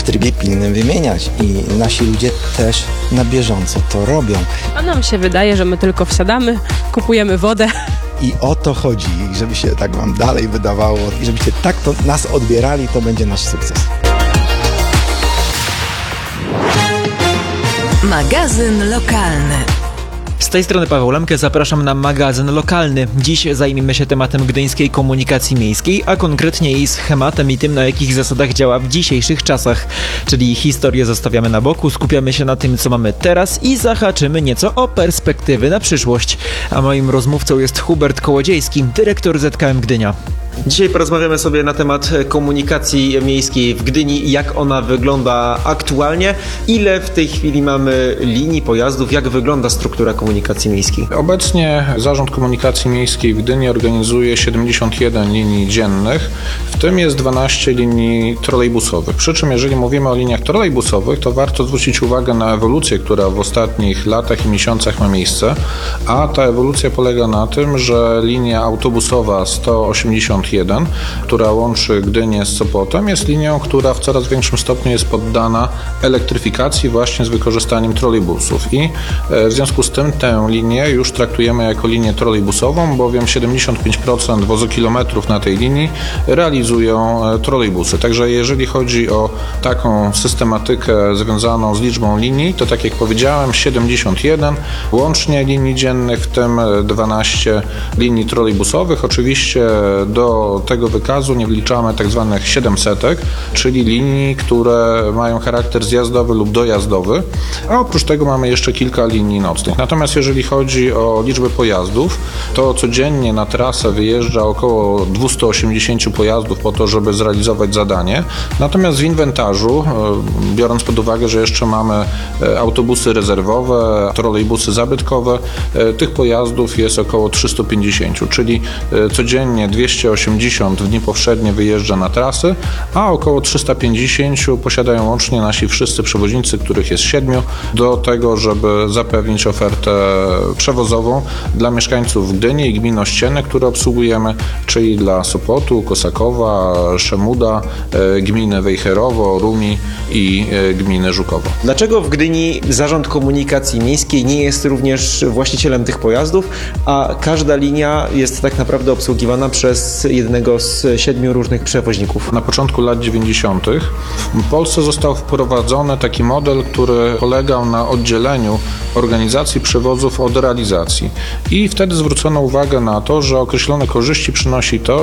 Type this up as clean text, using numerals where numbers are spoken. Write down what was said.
trybie pilnym wymieniać i nasi ludzie też na bieżąco to robią. A nam się wydaje, że my tylko wsiadamy, kupujemy wodę. I o to chodzi, żeby się tak wam dalej wydawało i żebyście tak to nas odbierali, to będzie nasz sukces. Magazyn lokalny. Z tej strony Paweł Lemke, zapraszam na magazyn lokalny. Dziś zajmiemy się tematem gdyńskiej komunikacji miejskiej, a konkretnie jej schematem i tym, na jakich zasadach działa w dzisiejszych czasach. Czyli historię zostawiamy na boku, skupiamy się na tym, co mamy teraz i zahaczymy nieco o perspektywy na przyszłość. A moim rozmówcą jest Hubert Kołodziejski, dyrektor ZKM Gdynia. Dzisiaj porozmawiamy sobie na temat komunikacji miejskiej w Gdyni, jak ona wygląda aktualnie, ile w tej chwili mamy linii pojazdów, jak wygląda struktura komunikacji miejskiej. Obecnie Zarząd Komunikacji Miejskiej w Gdyni organizuje 71 linii dziennych, w tym jest 12 linii trolejbusowych. Przy czym jeżeli mówimy o liniach trolejbusowych, to warto zwrócić uwagę na ewolucję, która w ostatnich latach i miesiącach ma miejsce, a ta ewolucja polega na tym, że linia autobusowa 181, która łączy Gdynię z Sopotem, jest linią, która w coraz większym stopniu jest poddana elektryfikacji właśnie z wykorzystaniem trolejbusów i w związku z tym tę linię już traktujemy jako linię trolejbusową, bowiem 75% wozokilometrów na tej linii realizują trolejbusy. Także jeżeli chodzi o taką systematykę związaną z liczbą linii, to tak jak powiedziałem, 71 łącznie linii dziennych, w tym 12 linii trolejbusowych. Oczywiście do tego wykazu nie wliczamy tak zwanych 700, czyli linii, które mają charakter zjazdowy lub dojazdowy, a oprócz tego mamy jeszcze kilka linii nocnych. Natomiast jeżeli chodzi o liczbę pojazdów, to codziennie na trasę wyjeżdża około 280 pojazdów po to, żeby zrealizować zadanie. Natomiast w inwentarzu, biorąc pod uwagę, że jeszcze mamy autobusy rezerwowe, trolejbusy zabytkowe, tych pojazdów jest około 350, czyli codziennie 280 w dni powszednie wyjeżdża na trasy, a około 350 posiadają łącznie nasi wszyscy przewoźnicy, których jest 7, do tego, żeby zapewnić ofertę przewozową dla mieszkańców Gdyni i gmin ościennych, które obsługujemy, czyli dla Sopotu, Kosakowa, Szemuda, gminy Wejherowo, Rumi i gminy Żukowo. Dlaczego w Gdyni Zarząd Komunikacji Miejskiej nie jest również właścicielem tych pojazdów, a każda linia jest tak naprawdę obsługiwana przez jednego z 7 różnych przewoźników? Na początku lat 90. w Polsce został wprowadzony taki model, który polegał na oddzieleniu organizacji przewozów od realizacji. I wtedy zwrócono uwagę na to, że określone korzyści przynosi to,